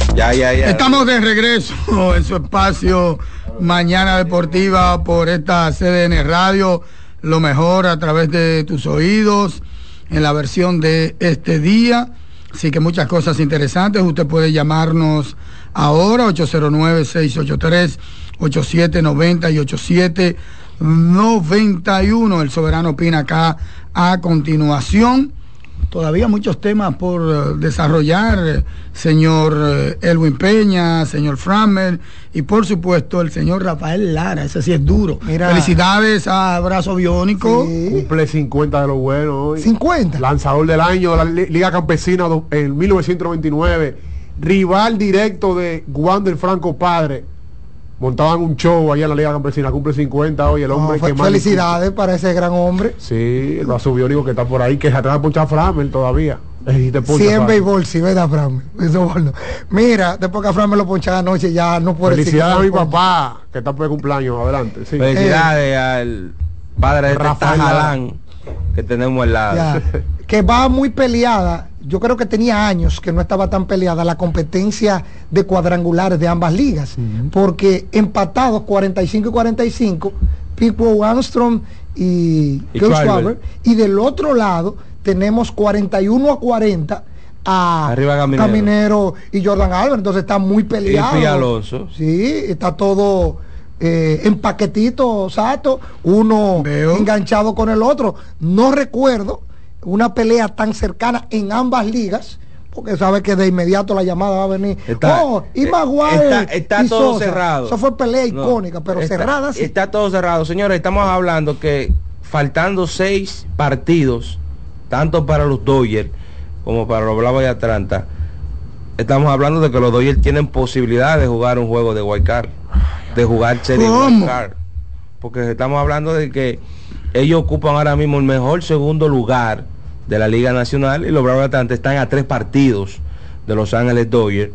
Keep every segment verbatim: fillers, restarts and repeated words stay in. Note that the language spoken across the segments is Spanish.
Ya, ya, ya. Estamos de regreso en su espacio Mañana Deportiva por esta C D N Radio, lo mejor a través de tus oídos, en la versión de este día. Así que muchas cosas interesantes. Usted puede llamarnos ahora, ocho cero nueve, seis ocho tres, ocho siete nueve cero y ocho siete nueve uno. El Soberano opina acá a continuación. Todavía muchos temas por uh, desarrollar, señor uh, Elwin Peña, señor Framer y por supuesto el señor Rafael Lara. Ese sí es duro. Mira. Felicidades a Brazo Biónico. Sí. Cumple cincuenta de lo bueno hoy. cincuenta. Lanzador del año de la Liga Campesina en mil novecientos noventa y nueve. Rival directo de Wander Franco Padre. Montaban un show allá en la Liga Campesina. Cumple cincuenta hoy el hombre no, que más. Felicidades para ese gran hombre. Sí, el Brazo Biónico que está por ahí, que se atrás de ponchar a Framer todavía. Sí, en béisbol, sí, ¿verdad, Framer? Eso bueno. Mira, después que a Framer lo ponchaba anoche, ya no puede. Felicidades a mi papá, que está por el cumpleaños. Adelante. Sí. Felicidades eh, al padre de Rafael Jalán, que tenemos al lado. Ya, que va muy peleada. Yo creo que tenía años que no estaba tan peleada la competencia de cuadrangulares de ambas ligas, uh-huh. porque empatados cuarenta y cinco y cuarenta y cinco, Pitbull Armstrong y, y Schwarber, y del otro lado tenemos cuarenta y uno a cuarenta a Arriba Caminero. Caminero y Jordan Albert, entonces está muy peleado. Y Alonso. Sí, está todo eh, en paquetito, Sato, uno Veo. enganchado con el otro. No recuerdo una pelea tan cercana en ambas ligas, porque sabe que de inmediato la llamada va a venir. Está, oh, y Maguire está, está y todo Sosa. cerrado. Eso fue pelea icónica, no, pero está, cerrada sí. Está todo cerrado, señores. Estamos hablando que faltando seis partidos, tanto para los Dodgers como para los Bravos de Atlanta, estamos hablando de que los Dodgers tienen posibilidad de jugar un juego de wild card, de jugar serie wild card, porque estamos hablando de que ellos ocupan ahora mismo el mejor segundo lugar de la Liga Nacional y los Bravos de Atlanta están a tres partidos de Los Ángeles Dodgers.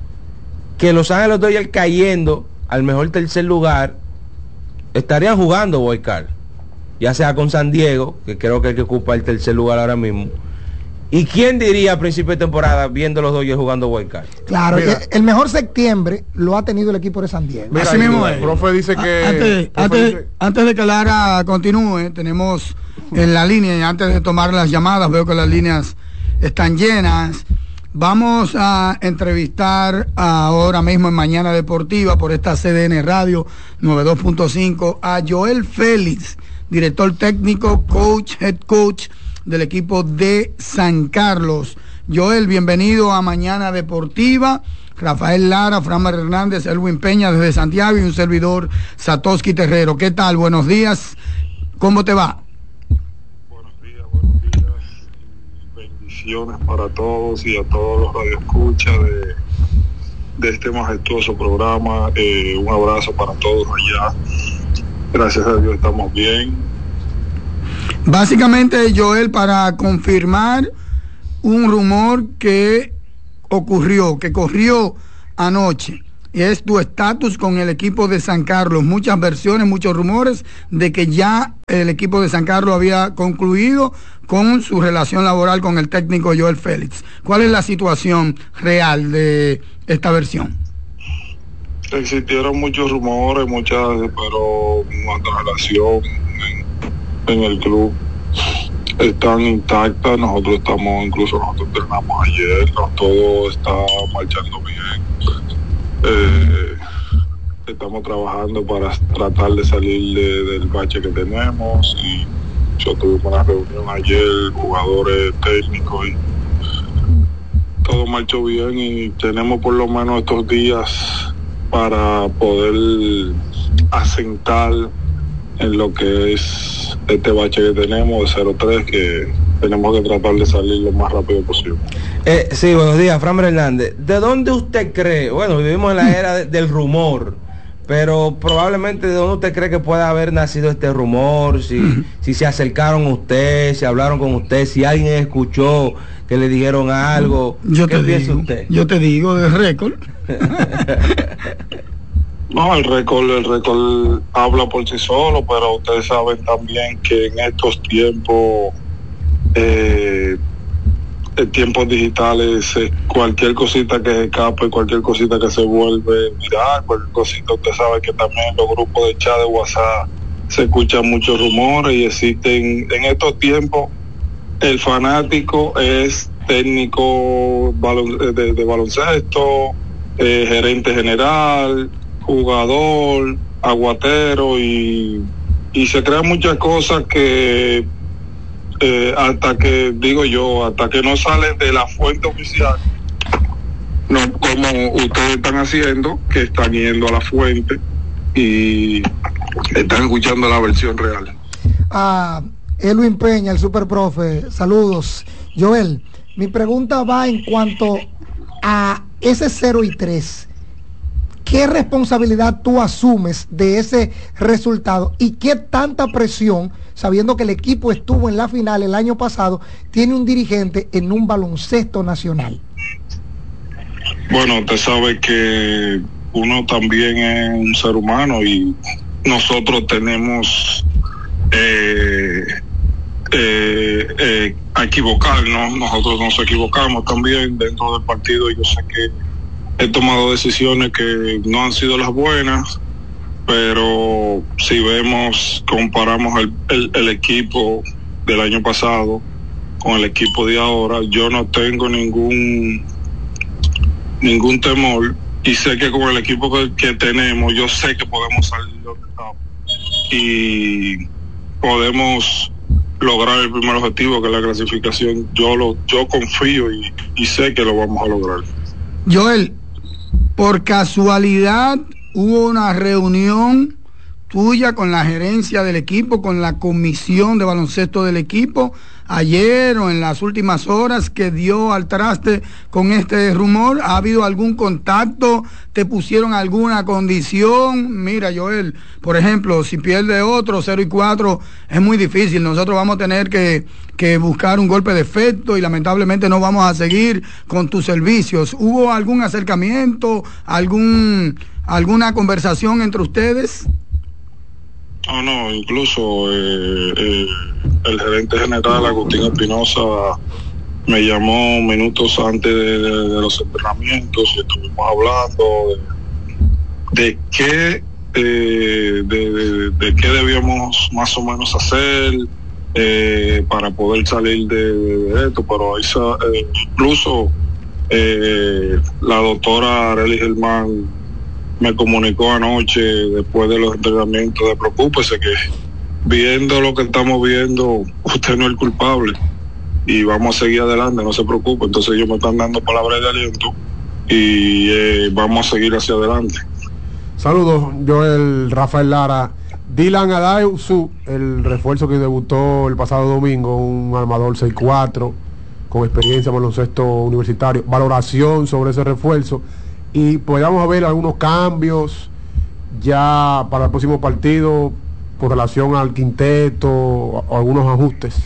Que Los Ángeles Dodgers cayendo al mejor tercer lugar estarían jugando wild card, ya sea con San Diego, que creo que es el que ocupa el tercer lugar ahora mismo. ¿Y quién diría a principio de temporada viendo los Dodgers jugando wild card? Claro, Mira, el mejor septiembre lo ha tenido el equipo de San Diego. Mira, Así mismo es. El profe dice que... Antes, antes, dice... antes de que Lara continúe, tenemos en la línea, y antes de tomar las llamadas, veo que las líneas están llenas. Vamos a entrevistar ahora mismo en Mañana Deportiva por esta C D N Radio noventa y dos punto cinco a Joel Félix, director técnico, coach, head coach del equipo de San Carlos. Joel, bienvenido a Mañana Deportiva. Rafael Lara, Framer Hernández, Elwin Peña desde Santiago y un servidor, Satoshi Terrero. ¿Qué tal? Buenos días. ¿Cómo te va? Buenos días, buenos días. Bendiciones para todos y a todos los radioescuchas de, de este majestuoso programa. Eh, un abrazo para todos allá. Gracias a Dios estamos bien. Básicamente, Joel, para confirmar un rumor que ocurrió, que corrió anoche, y es tu estatus con el equipo de San Carlos. Muchas versiones, muchos rumores de que ya el equipo de San Carlos había concluido con su relación laboral con el técnico Joel Félix. ¿Cuál es la situación real de esta versión? Existieron muchos rumores, muchas, pero nuestra relación en, en el club están intactas. Nosotros estamos, incluso nosotros entrenamos ayer, todo está marchando bien. Eh, estamos trabajando para tratar de salir de, del bache que tenemos, y yo tuve una reunión ayer, jugadores técnicos, y todo marchó bien, y tenemos por lo menos estos días para poder asentar en lo que es este bache que tenemos de cero tres, que tenemos que tratar de salir lo más rápido posible. Eh, sí, buenos días, Framer Hernández. ¿De dónde usted cree? Bueno, vivimos en la era de, del rumor, pero probablemente de dónde usted cree que pueda haber nacido este rumor, si, uh-huh. si se acercaron a usted, si hablaron con usted, si alguien escuchó que le dijeron algo. Yo ¿Qué te piensa digo, usted? Yo te digo de récord. No, el récord, el récord habla por sí solo, pero ustedes saben también que en estos tiempos eh, en tiempos digitales, eh, cualquier cosita que se escape, cualquier cosita que se vuelve viral, cualquier cosita, usted sabe que también en los grupos de chat de WhatsApp se escuchan muchos rumores y existen en estos tiempos. El fanático es técnico de, de baloncesto, eh, gerente general, jugador, aguatero y, y se crean muchas cosas que eh, hasta que, digo yo, hasta que no salen de la fuente oficial, no como ustedes están haciendo, que están yendo a la fuente y están escuchando la versión real. Ah, Elwin Peña, el superprofe, saludos. Joel, mi pregunta va en cuanto a ese cero y tres. ¿Qué responsabilidad tú asumes de ese resultado y qué tanta presión, sabiendo que el equipo estuvo en la final el año pasado, tiene un dirigente en un baloncesto nacional? Bueno, usted sabe que uno también es un ser humano y nosotros tenemos eh, eh, eh, a equivocarnos, nosotros nos equivocamos también dentro del partido. Yo sé que he tomado decisiones que no han sido las buenas, pero si vemos, comparamos el, el, el equipo del año pasado con el equipo de ahora, yo no tengo ningún ningún temor y sé que con el equipo que, que tenemos, yo sé que podemos salir de octavo y podemos lograr el primer objetivo, que es la clasificación. Yo lo yo confío y, y sé que lo vamos a lograr. Joel, por casualidad hubo una reunión tuya con la gerencia del equipo, con la comisión de baloncesto del equipo, ayer o en las últimas horas, que dio al traste con este rumor. ¿Ha habido algún contacto? ¿Te pusieron alguna condición? Mira, Joel, por ejemplo, si pierde otro, cero y cuatro, es muy difícil. Nosotros vamos a tener que, que buscar un golpe de efecto y lamentablemente no vamos a seguir con tus servicios. ¿Hubo algún acercamiento, algún alguna conversación entre ustedes? No, no, incluso eh, eh, el gerente general, Agustín Espinosa, me llamó minutos antes de, de, de los entrenamientos y estuvimos hablando de, de qué eh, de, de, de qué debíamos más o menos hacer eh, para poder salir de, de esto, pero esa, eh, incluso eh, la doctora Arely Germán me comunicó anoche después de los entrenamientos de preocúpese que viendo lo que estamos viendo, usted no es el culpable y vamos a seguir adelante, no se preocupe. Entonces ellos me están dando palabras de aliento y eh, vamos a seguir hacia adelante. Saludos, Joel. Rafael Lara. Dylan Adausu, el refuerzo que debutó el pasado domingo, un armador seis cuatro con experiencia en baloncesto universitario. Valoración sobre ese refuerzo y podamos ver algunos cambios ya para el próximo partido por relación al quinteto o algunos ajustes.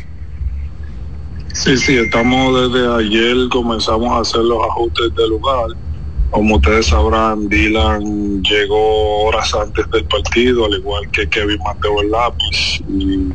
Sí, sí, estamos desde ayer, comenzamos a hacer los ajustes del lugar. Como ustedes sabrán, Dylan llegó horas antes del partido, al igual que Kevin Mateo el lápiz, y